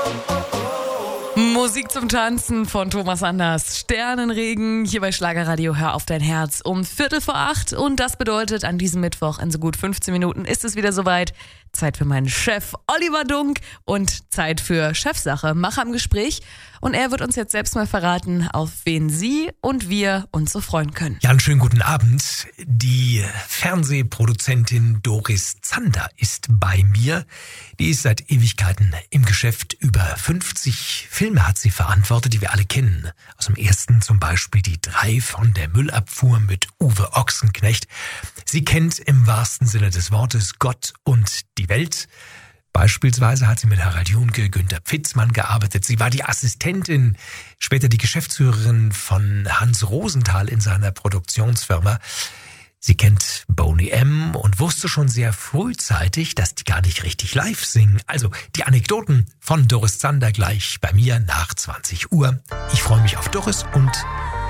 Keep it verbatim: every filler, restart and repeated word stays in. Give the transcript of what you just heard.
Musik zum Tanzen von Thomas Anders. Sternenregen hier bei Schlagerradio. Hör auf dein Herz um Viertel vor acht. Und das bedeutet, an diesem Mittwoch in so gut fünfzehn Minuten ist es wieder soweit. Zeit für meinen Chef Oliver Dunk und Zeit für Chefsache. Macher im Gespräch. Und er wird uns jetzt selbst mal verraten, auf wen Sie und wir uns so freuen können. Ja, einen schönen guten Abend. Die Fernsehproduzentin Doris Zander ist bei mir. Die ist seit Ewigkeiten im Geschäft. Über fünfzig Filme hat sie verantwortet, die wir alle kennen. Aus dem ersten zum Beispiel die drei von der Müllabfuhr mit Uwe Ochsenknecht. Sie kennt im wahrsten Sinne des Wortes Gott und die Welt. Beispielsweise hat sie mit Harald Junke, Günter Pfitzmann gearbeitet. Sie war die Assistentin, später die Geschäftsführerin von Hans Rosenthal in seiner Produktionsfirma. Sie kennt Boney M. und wusste schon sehr frühzeitig, dass die gar nicht richtig live singen. Also die Anekdoten von Doris Zander gleich bei mir nach zwanzig Uhr. Ich freue mich auf Doris und